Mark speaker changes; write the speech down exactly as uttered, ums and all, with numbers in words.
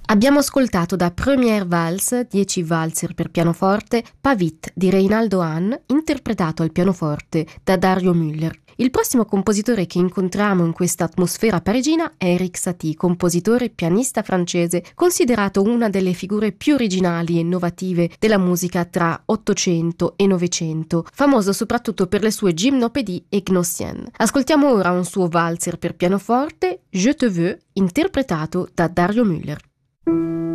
Speaker 1: Abbiamo ascoltato da Première Valse, dieci valzer per pianoforte, Pas vite di Reynaldo Hahn, interpretato al pianoforte da Dario Müller. Il prossimo compositore che incontriamo in questa atmosfera parigina è Erik Satie, compositore e pianista francese, considerato una delle figure più originali e innovative della musica tra Ottocento e Novecento, famoso soprattutto per le sue gymnopédie e gnossienne. Ascoltiamo ora un suo valzer per pianoforte, Je te veux, interpretato da Dario Müller.